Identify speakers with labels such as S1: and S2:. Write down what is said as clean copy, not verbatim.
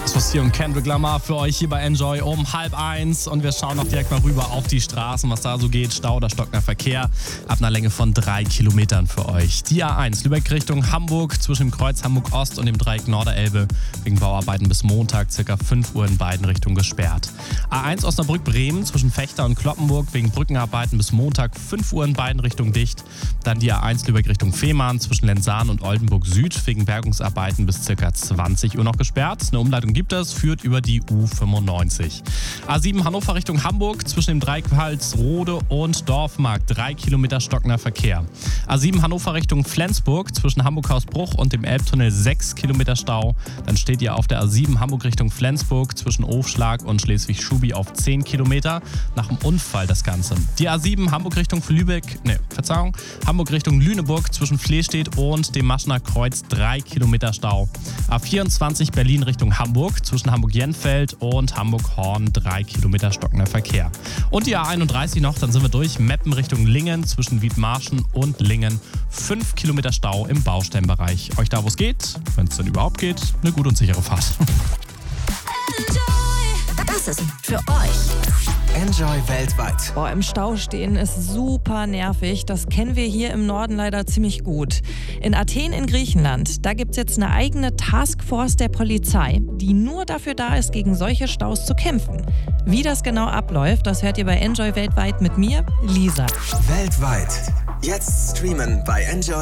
S1: Rossi und Kendrick Lamar für euch hier bei Enjoy um 12:30 und wir schauen noch direkt mal rüber auf die Straßen, was da so geht. Stau oder stockender Verkehr ab einer Länge von 3 Kilometern für euch. Die A1 Lübeck Richtung Hamburg zwischen dem Kreuz Hamburg Ost und dem Dreieck Norderelbe wegen Bauarbeiten bis Montag ca. 5 Uhr in beiden Richtungen gesperrt. A1 Osnabrück Bremen zwischen Vechta und Cloppenburg wegen Brückenarbeiten bis Montag 5 Uhr in beiden Richtungen dicht. Dann die A1 Lübeck Richtung Fehmarn zwischen Lenzahn und Oldenburg Süd wegen Bergungsarbeiten bis ca. 20 Uhr noch gesperrt. Eine Umleitung gibt es, führt über die U95. A7 Hannover Richtung Hamburg zwischen dem Dreieck Walsrode und Dorfmarkt 3 Kilometer stockender Verkehr. A7 Hannover Richtung Flensburg zwischen Hamburg-Hausbruch und dem Elbtunnel 6 Kilometer Stau. Dann steht ihr auf der A7 Hamburg Richtung Flensburg zwischen Ofschlag und Schleswig-Schubi auf 10 Kilometer. Nach dem Unfall das Ganze. Die A7 Hamburg Richtung Hamburg Richtung Lüneburg zwischen Flehstedt und dem Maschener Kreuz 3 Kilometer Stau. A24 Berlin Richtung Hamburg zwischen Hamburg-Jenfeld und Hamburg-Horn 3 Kilometer stockender Verkehr. Und die A31 noch, dann sind wir durch. Meppen Richtung Lingen zwischen Wiedmarschen und Lingen 5 Kilometer Stau im Baustellenbereich. Euch da, wo es geht, wenn es denn überhaupt geht, eine gute und sichere Fahrt.
S2: Das ist für euch.
S3: Enjoy weltweit.
S4: Boah, im Stau stehen ist super nervig. Das kennen wir hier im Norden leider ziemlich gut. In Athen in Griechenland, da gibt es jetzt eine eigene Taskforce der Polizei, die nur dafür da ist, gegen solche Staus zu kämpfen. Wie das genau abläuft, das hört ihr bei Enjoy weltweit mit mir, Lisa.
S3: Weltweit. Jetzt streamen bei Enjoy.